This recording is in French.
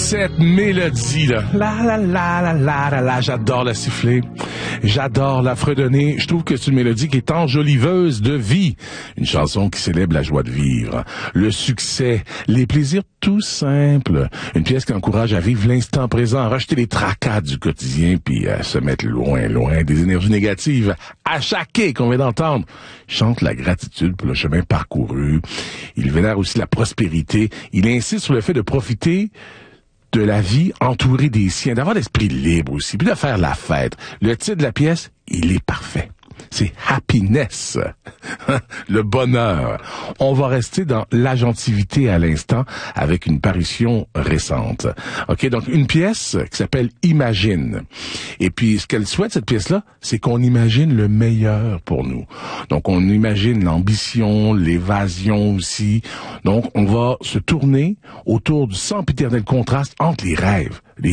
Cette mélodie-là, la, j'adore la siffler, j'adore la fredonner. Je trouve que c'est une mélodie qui est enjoliveuse de vie. Une chanson qui célèbre la joie de vivre, le succès, les plaisirs tout simples. Une pièce qui encourage à vivre l'instant présent, à rejeter les tracas du quotidien, puis à se mettre loin des énergies négatives. À chaque quai qu'on vient d'entendre, il chante la gratitude pour le chemin parcouru. Il vénère aussi la prospérité. Il insiste sur le fait de profiter de la vie entourée des siens, d'avoir l'esprit libre aussi, puis de faire la fête. Le titre de la pièce, il est parfait. C'est Happiness, le bonheur. On va rester dans l'agentivité à l'instant avec une parution récente. OK, donc une pièce qui s'appelle Imagine. Et puis ce qu'elle souhaite, cette pièce-là, c'est qu'on imagine le meilleur pour nous. Donc on imagine l'ambition, l'évasion aussi. Donc on va se tourner autour du sempiternel contraste entre les rêves, les